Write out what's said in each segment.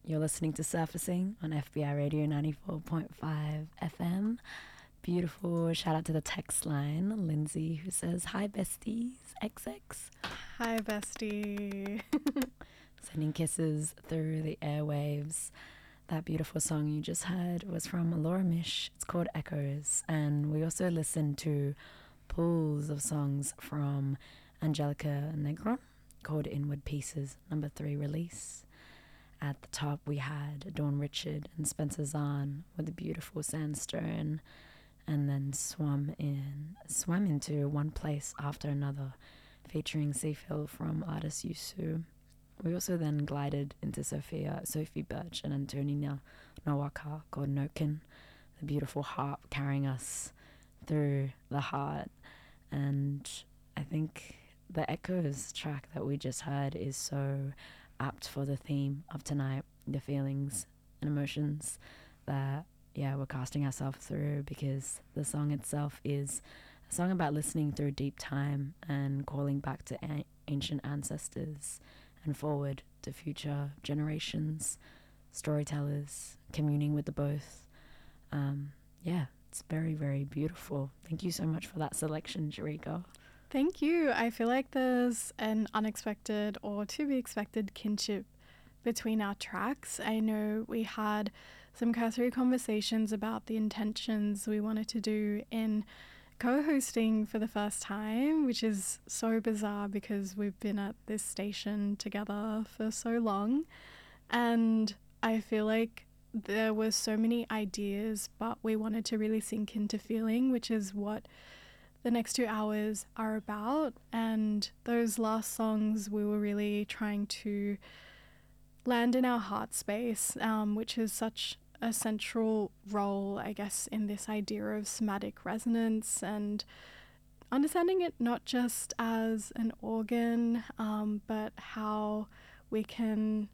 You're listening to Surfacing on FBI Radio 94.5 FM. Beautiful. Shout out to the text line, Lindsay, who says, "Hi, besties, XX." Hi, bestie. Sending kisses through the airwaves. That beautiful song you just heard was from Laura Mish. It's called Echoes. And we also listened to pools of songs from Angelica Negron called Inward Pieces, number 3 release. At the top, we had Dawn Richard and Spencer Zahn with a beautiful Sandstone, and then swam into One Place After Another, featuring Seafill from artist Yusu. We also then glided into Sophie Birch and Antonina Nawaka called Noken, the beautiful harp carrying us through the heart. And I think the Echoes track that we just heard is so apt for the theme of tonight, the feelings and emotions that we're casting ourselves through, because the song itself is a song about listening through deep time and calling back to ancient ancestors and forward to future generations, storytellers, communing with the both. It's very, very beautiful. Thank you so much for that selection, Jariko. Thank you. I feel like there's an unexpected or to be expected kinship between our tracks. I know we had some cursory conversations about the intentions we wanted to do in co-hosting for the first time, which is so bizarre because we've been at this station together for so long. And I feel like there were so many ideas, but we wanted to really sink into feeling, which is what the next 2 hours are about. And those last songs, we were really trying to land in our heart space, which is such a central role, I guess, in this idea of somatic resonance and understanding it not just as an organ, but how we can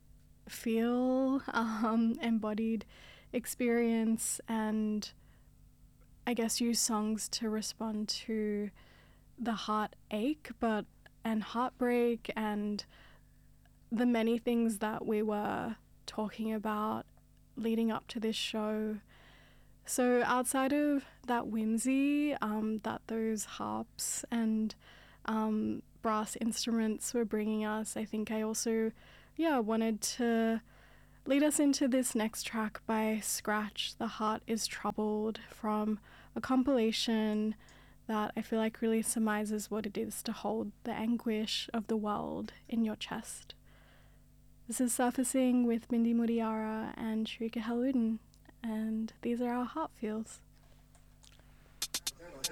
feel embodied experience and I guess use songs to respond to the heartache and heartbreak and the many things that we were talking about leading up to this show. So outside of that whimsy that those harps and brass instruments were bringing us, I think I also wanted to lead us into this next track by Scratch, The Heart is Troubled, from a compilation that I feel like really surmises what it is to hold the anguish of the world in your chest. This is Surfacing with Mindy Mutiara and Shrika Haludin, and these are our heart feels.